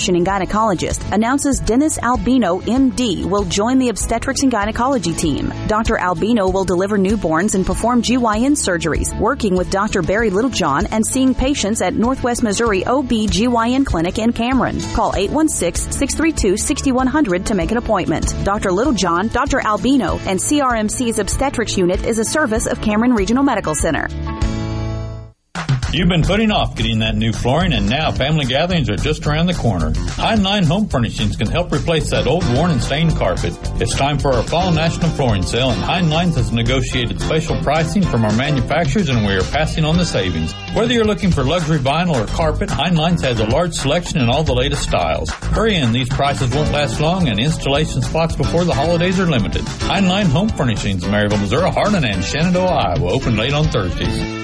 and gynecologist, announces Dennis Albino, MD, will join the obstetrics and gynecology team. Dr. Albino will deliver newborns and perform GYN surgeries, working with Dr. Barry Littlejohn and seeing patients at Northwest Missouri OB-GYN Clinic in Cameron. Call 816-632-6100 to make an appointment. Dr. Littlejohn, Dr. Albino, and CRMC's obstetrics unit is a service of Cameron Regional Medical Center. You've been putting off getting that new flooring, and now family gatherings are just around the corner. Heinlein Home Furnishings can help replace that old, worn, and stained carpet. It's time for our Fall National Flooring Sale, and Heinlein has negotiated special pricing from our manufacturers, and we are passing on the savings. Whether you're looking for luxury vinyl or carpet, Heinlein has a large selection in all the latest styles. Hurry in, these prices won't last long, and installation spots before the holidays are limited. Heinlein Home Furnishings, Maryville, Missouri, Harlan, and Shenandoah, Iowa, open late on Thursdays.